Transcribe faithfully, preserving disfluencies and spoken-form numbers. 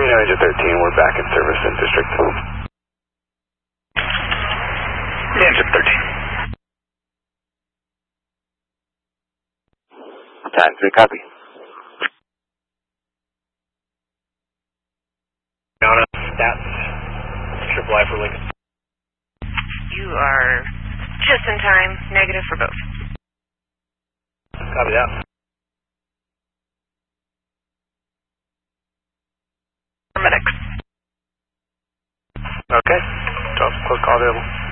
Engine thirteen, we're back in service in District. Engine thirteen. Time three, copy. Down stats, triple I for Lincoln. You are just in time, negative for both. Copy that. Medics. Okay, twelve, close call available.